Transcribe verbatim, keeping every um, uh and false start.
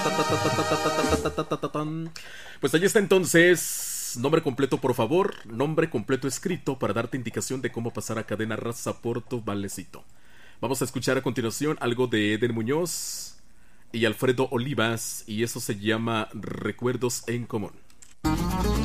Pues ahí está entonces. Nombre completo, por favor. Nombre completo escrito para darte indicación de cómo pasar a Cadena Raza por tu valecito. Vamos a escuchar a continuación algo de Eden Muñoz y Alfredo Olivas, y eso se llama Recuerdos en Común.